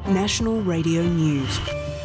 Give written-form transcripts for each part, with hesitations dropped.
National Radio News.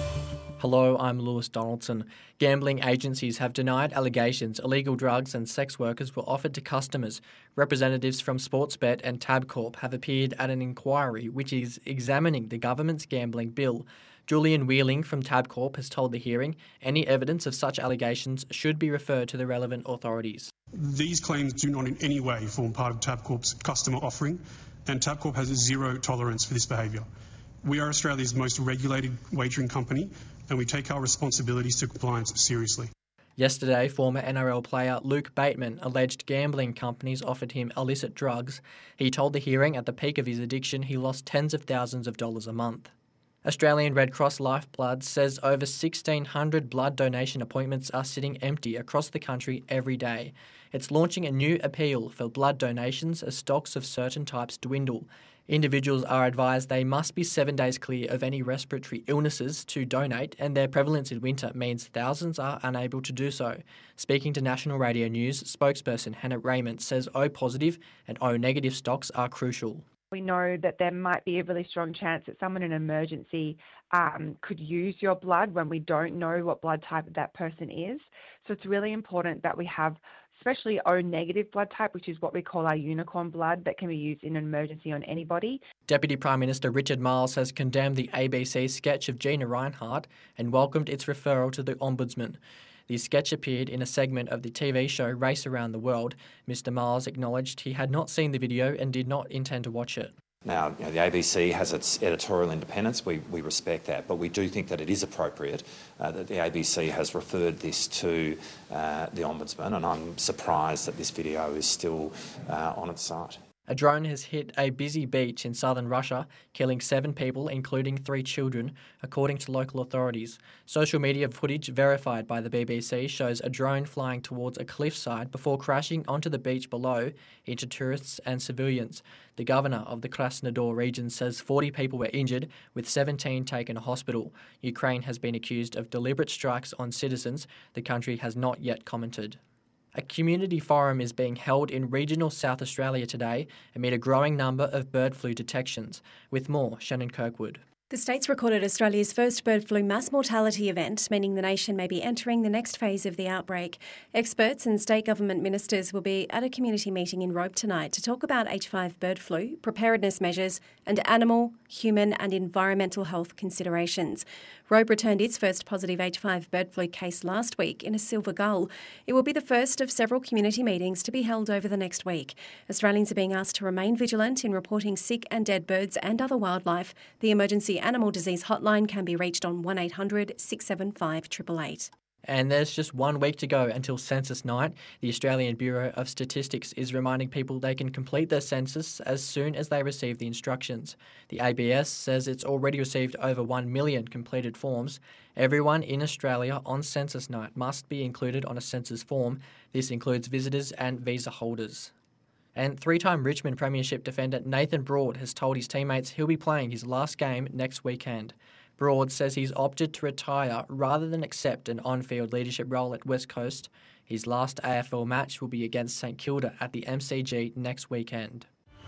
Hello, I'm Lewis Donaldson. Gambling agencies have denied allegations illegal drugs and sex workers were offered to customers. Representatives from Sportsbet and Tabcorp have appeared at an inquiry which is examining the government's gambling bill. Julian Wheeling from Tabcorp has told the hearing any evidence of such allegations should be referred to the relevant authorities. These claims do not in any way form part of Tabcorp's customer offering, and Tabcorp has a zero tolerance for this behaviour. We are Australia's most regulated wagering company, and we take our responsibilities to compliance seriously. Yesterday, former NRL player Luke Bateman alleged gambling companies offered him illicit drugs. He told the hearing at the peak of his addiction he lost tens of thousands of dollars a month. Australian Red Cross Lifeblood says over 1,600 blood donation appointments are sitting empty across the country every day. It's launching a new appeal for blood donations as stocks of certain types dwindle. Individuals are advised they must be 7 days clear of any respiratory illnesses to donate, and their prevalence in winter means thousands are unable to do so. Speaking to National Radio News, spokesperson Hannah Raymond says O positive and O negative stocks are crucial. We know that there might be a really strong chance that someone in an emergency could use your blood when we don't know what blood type that person is. So it's really important that we have especially O negative blood type, which is what we call our unicorn blood that can be used in an emergency on anybody. Deputy Prime Minister Richard Marles has condemned the ABC sketch of Gina Rinehart and welcomed its referral to the Ombudsman. The sketch appeared in a segment of the TV show Race Around the World. Mr Marles acknowledged he had not seen the video and did not intend to watch it. Now, the ABC has its editorial independence. We respect that, but we do think that it is appropriate that the ABC has referred this to the Ombudsman, and I'm surprised that this video is still on its site. A drone has hit a busy beach in southern Russia, killing 7 people, including 3 children, according to local authorities. Social media footage verified by the BBC shows a drone flying towards a cliffside before crashing onto the beach below into tourists and civilians. The governor of the Krasnodar region says 40 people were injured, with 17 taken to hospital. Ukraine has been accused of deliberate strikes on citizens. The country has not yet commented. A community forum is being held in regional South Australia today amid a growing number of bird flu detections. With more, Shannon Kirkwood. The state's recorded Australia's first bird flu mass mortality event, meaning the nation may be entering the next phase of the outbreak. Experts and state government ministers will be at a community meeting in Robe tonight to talk about H5 bird flu, preparedness measures, and animal, human and environmental health considerations. Robe returned its first positive H5 bird flu case last week in a silver gull. It will be the first of several community meetings to be held over the next week. Australians are being asked to remain vigilant in reporting sick and dead birds and other wildlife. The emergency animal disease hotline can be reached on 1800 675 888. And there's just 1 week to go until census night. The Australian Bureau of Statistics is reminding people they can complete their census as soon as they receive the instructions. The ABS says it's already received over 1 million completed forms. Everyone in Australia on census night must be included on a census form. This includes visitors and visa holders. And 3-time Richmond Premiership defender Nathan Broad has told his teammates he'll be playing his last game next weekend. Broad says he's opted to retire rather than accept an on-field leadership role at West Coast. His last AFL match will be against St Kilda at the MCG next weekend.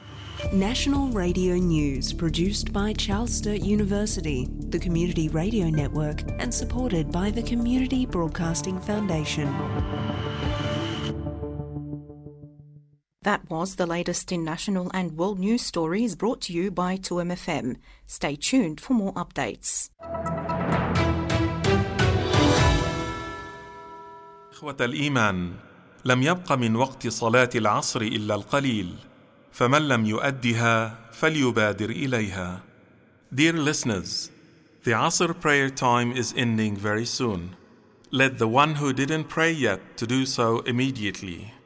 National Radio News, produced by Charles Sturt University, the Community Radio Network, and supported by the Community Broadcasting Foundation. That was the latest in national and world news stories brought to you by 2MFM. Stay tuned for more updates. إخوة الإيمان، لم يبق من وقت صلاة العصر إلا القليل، فمن لم يؤدها فليبادر إليها. Dear listeners, the Asr prayer time is ending very soon. Let the one who didn't pray yet to do so immediately.